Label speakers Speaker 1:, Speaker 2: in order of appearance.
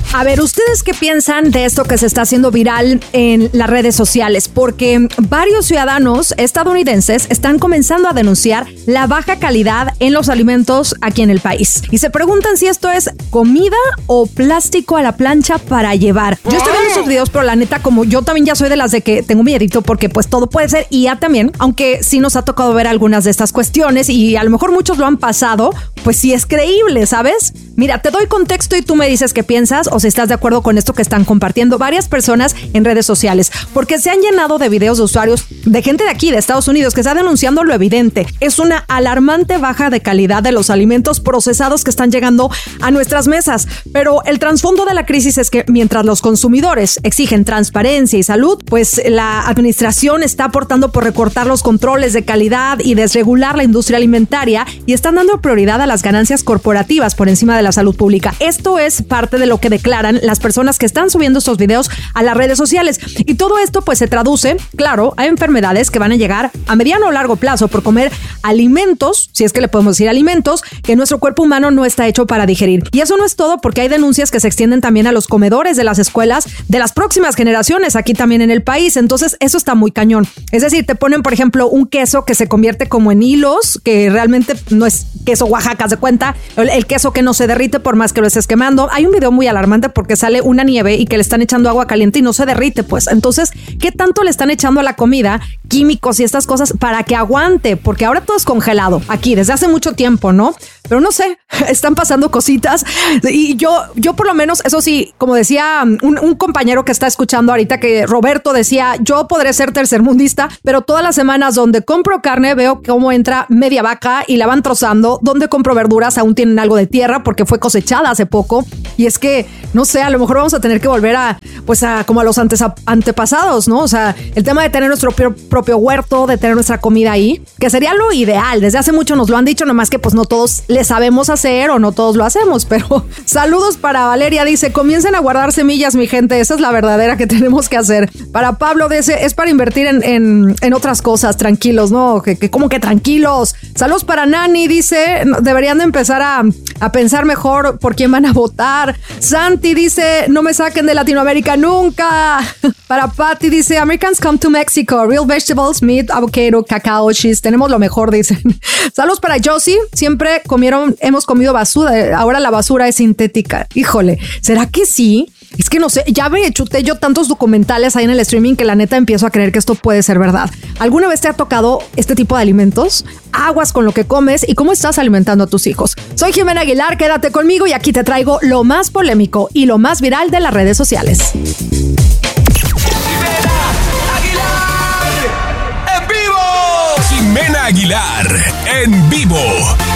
Speaker 1: A ver, ¿ustedes qué piensan de esto que se está haciendo viral en las redes sociales? Porque varios ciudadanos estadounidenses están comenzando a denunciar la baja calidad en los alimentos aquí en el país. Y se preguntan si esto es comida o plástico a la plancha para llevar. Yo estoy viendo esos videos, pero la neta, como yo también ya soy de las de que tengo miedito porque pues todo puede ser IA también, aunque sí nos ha tocado ver algunas de estas cuestiones y a lo mejor muchos lo han pasado, pues sí es creíble, ¿sabes? Mira, te doy contexto y tú me dices qué piensas o si estás de acuerdo con esto que están compartiendo varias personas en redes sociales, porque se han llenado de videos de usuarios, de gente de aquí, de Estados Unidos, que está denunciando lo evidente. Es una alarmante baja de calidad de los alimentos procesados que están llegando a nuestras mesas. Pero el trasfondo de la crisis es que mientras los consumidores exigen transparencia y salud, pues la administración está aportando por recortar los controles de calidad y desregular la industria alimentaria y están dando prioridad a las ganancias corporativas por encima de la salud pública. Esto es parte de lo que declaran las personas que están subiendo estos videos a las redes sociales. Y todo esto pues se traduce, claro, a enfermedades que van a llegar a mediano o largo plazo por comer alimentos, si es que le podemos decir alimentos, que nuestro cuerpo humano no está hecho para digerir. Y eso no es todo, porque hay denuncias que se extienden también a los comedores de las escuelas de las próximas generaciones aquí también en el país. Entonces eso está muy cañón. Es decir, te ponen, por ejemplo, un queso que se convierte como en hilos, que realmente no es queso Oaxaca, se cuenta, el queso que no se derrite por más que lo estés quemando. Hay un video muy alarmante porque sale una nieve y que le están echando agua caliente y no se derrite, pues. Entonces, ¿qué tanto le están echando a la comida químicos y estas cosas para que aguante? Porque ahora todo es congelado aquí desde hace mucho tiempo, ¿no? Pero no sé, están pasando cositas y yo por lo menos, eso sí, como decía un compañero que está escuchando ahorita, que Roberto decía, yo podré ser tercermundista, pero todas las semanas donde compro carne veo cómo entra media vaca y la van trozando, donde compro verduras aún tienen algo de tierra porque fue cosechada hace poco y es que, no sé, a lo mejor vamos a tener que volver a como a los antepasados, ¿no? O sea, el tema de tener nuestro propio huerto, de tener nuestra comida ahí, que sería lo ideal, desde hace mucho nos lo han dicho, nomás que pues no todos le sabemos hacer o no todos lo hacemos, pero saludos para Valeria, dice, comiencen a guardar semillas, mi gente, esa es la verdadera que tenemos que hacer. Para Pablo dice, es para invertir en otras cosas, tranquilos, ¿no? Que como que tranquilos. Saludos para Nani, dice, deberían de empezar a pensar mejor por quién van a votar. Santi dice, no me saquen de Latinoamérica nunca. Para Patty dice, Americans come to Mexico, real vegetables, meat, avocado, cacao, cheese, tenemos lo mejor, dicen. Saludos para Josie, siempre hemos comido basura, ahora la basura es sintética. Híjole, ¿será que sí? Es que no sé, ya me chuté yo tantos documentales ahí en el streaming que la neta empiezo a creer que esto puede ser verdad. ¿Alguna vez te ha tocado este tipo de alimentos? Aguas con lo que comes y cómo estás alimentando a tus hijos. Soy Jimena Aguilar, quédate conmigo y aquí te traigo lo más polémico y lo más viral de las redes sociales.
Speaker 2: Jimena Aguilar en vivo.